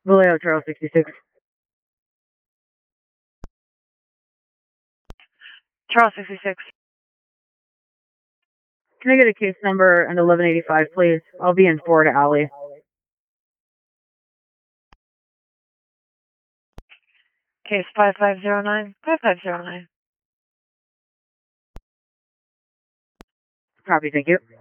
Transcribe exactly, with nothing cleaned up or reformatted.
Vallejo, Charles sixty-six. Charles sixty-six. Can I get a case number and eleven eighty-five, please? I'll be in Florida Alley. Case five five zero nine, five five zero nine. Copy, thank you.